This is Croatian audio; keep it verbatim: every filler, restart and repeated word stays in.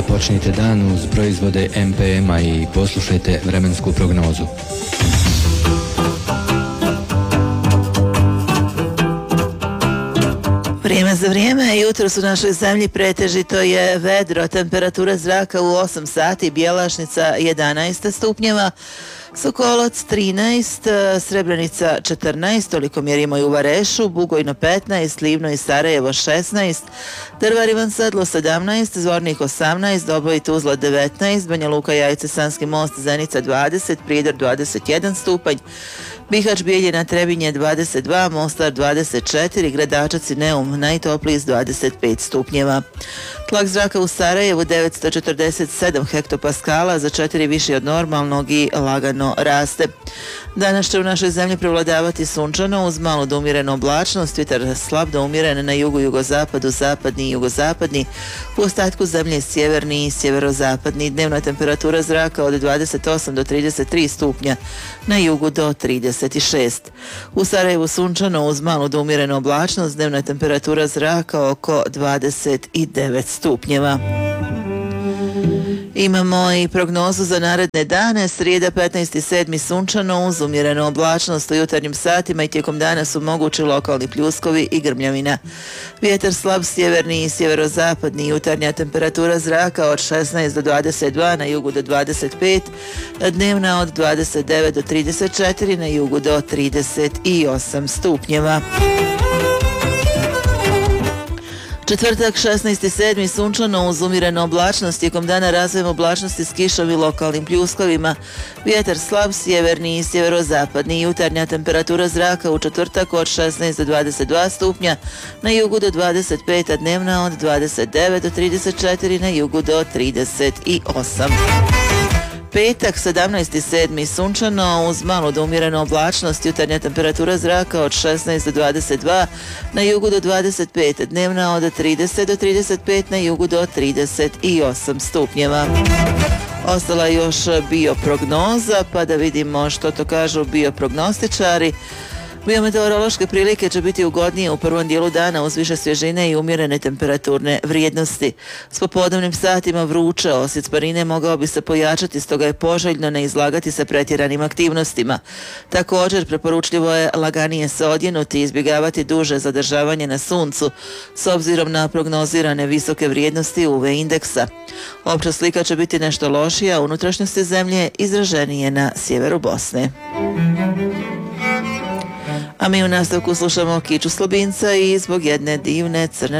Počnite dan uz proizvode M P M-a i poslušajte vremensku prognozu. Vrijeme za vrijeme, jutros u našoj zemlji pretežito je vedro, temperatura zraka u osam sati, Bjelašnica jedanaest stupnjeva, Sokolac trinaest, Srebrenica četrnaest, toliko mjerimo i u Varešu, Bugojno petnaest, Livno i Sarajevo šesnaest, Drvar Ivan Sedlo sedamnaest, Zvornik osamnaest, Doboj i Tuzla devetnaest, Banja Luka, Jajce, Sanski most, Zenica dvadeset, Prijedor dvadeset jedan stupanj, Bihać, Bijeljina, Trebinje dvadeset dva, Mostar dvadeset četiri, Gradačac i Neum najtopliji s dvadeset pet stupnjeva. Tlak zraka u Sarajevu devetsto četrdeset sedam hektopaskala, za četiri viši od normalnog i lagano raste. Danas će u našoj zemlji prevladavati sunčano uz malo do umjerenu oblačnost, vjetar slab do umjeren na jugu, jugozapadu, zapadni i jugozapadni, u ostatku zemlje sjeverni i sjeverozapadni. Dnevna temperatura zraka od dvadeset osam do trideset tri stupnja, na jugu do trideset šest. U Sarajevu sunčano uz malo do umjerenu oblačnost, dnevna temperatura zraka oko dvadeset devet stupnjeva. Imamo i prognozu za naredne dane. Srijeda petnaesti sedmi sunčano uz umjerenu oblačnost, u jutarnjim satima i tijekom dana su mogući lokalni pljuskovi i grmljavina. Vjetar slab sjeverni i sjeverozapadni, jutarnja temperatura zraka od šesnaest do dvadeset dva, na jugu do dvadeset pet, dnevna od dvadeset devet do trideset četiri, na jugu do trideset osam stupnjeva. Četvrtak šesnaesti sedmi sunčano uz umjerenu oblačnost, tijekom dana razvojem oblačnosti s kišom i lokalnim pljuskovima. Vjetar slab sjeverni i sjeverozapadni, jutarnja temperatura zraka u četvrtak od šesnaest do dvadeset dva stupnja, na jugu do dvadeset pet, a dnevna od dvadeset devet do trideset četiri, na jugu do trideset osam. Petak sedamnaesti sedmi sunčano uz malo do umjerenu oblačnost, jutarnja temperatura zraka od šesnaest do dvadeset dva, na jugu do dvadeset pet, dnevna od trideset do trideset pet, na jugu do trideset osam stupnjeva. Ostala je još bioprognoza, pa da vidimo što to kažu bioprognostičari. Biometeorološke prilike će biti ugodnije u prvom dijelu dana uz više svježine i umjerene temperaturne vrijednosti. S popodnevnim satima vruće, osjet parine mogao bi se pojačati, stoga je poželjno ne izlagati se pretjeranim aktivnostima. Također preporučljivo je laganije se odjenuti i izbjegavati duže zadržavanje na suncu s obzirom na prognozirane visoke vrijednosti U V indeksa. Opća slika će biti nešto lošija, unutrašnjosti zemlje izraženije na sjeveru Bosne. A mi u nastavku slušamo Kiču Slobinca i Zbog jedne divne crne